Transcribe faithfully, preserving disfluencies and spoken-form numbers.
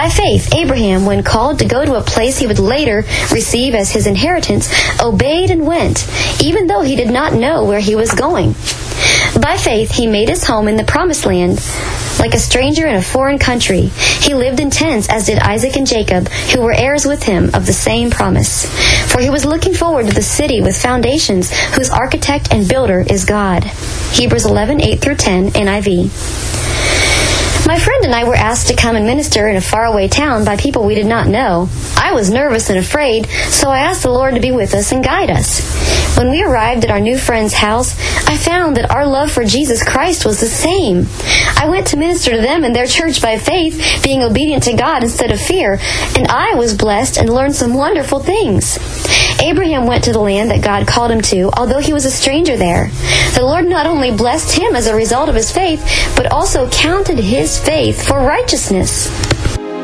By faith, Abraham, when called to go to a place he would later receive as his inheritance, obeyed and went, even though he did not know where he was going. By faith, he made his home in the promised land, like a stranger in a foreign country. He lived in tents, as did Isaac and Jacob, who were heirs with him of the same promise. For he was looking forward to the city with foundations, whose architect and builder is God. Hebrews eleven, eight through ten, N I V. My friend and I were asked to come and minister in a faraway town by people we did not know. I was nervous and afraid, so I asked the Lord to be with us and guide us. When we arrived at our new friend's house, I found that our love for Jesus Christ was the same. I went to minister to them in their church by faith, being obedient to God instead of fear, and I was blessed and learned some wonderful things. Abraham went to the land that God called him to, although he was a stranger there. The Lord not only blessed him as a result of his faith, but also counted his faith for righteousness.